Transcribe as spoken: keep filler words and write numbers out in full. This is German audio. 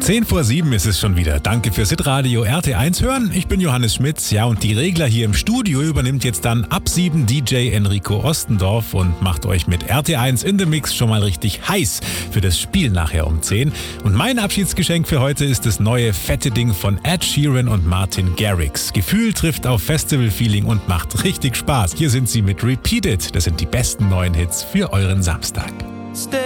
zehn vor sieben ist es schon wieder. Danke fürs Hitradio R T eins hören. Ich bin Johannes Schmitz. Ja, und die Regler hier im Studio übernimmt jetzt dann ab sieben D J Enrico Ostendorf und macht euch mit R T eins in the Mix schon mal richtig heiß für das Spiel nachher um zehn. Und mein Abschiedsgeschenk für heute ist das neue fette Ding von Ed Sheeran und Martin Garrix. Gefühl trifft auf Festival-Feeling und macht richtig Spaß. Hier sind sie mit Repeat It. Das sind die besten neuen Hits für euren Samstag.